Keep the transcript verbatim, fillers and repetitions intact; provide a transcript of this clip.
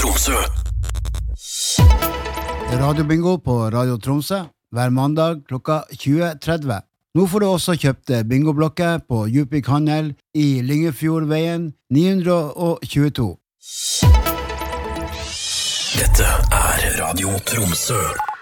Tromsø. Radiobingo på Radio Tromsø hver mandag klokka tjue tretti. Nå får du også kjøpt bingoblokker på Djupvik Handel i Lyngefjordveien ni hundre tjueto. Dette er Radio Tromsø.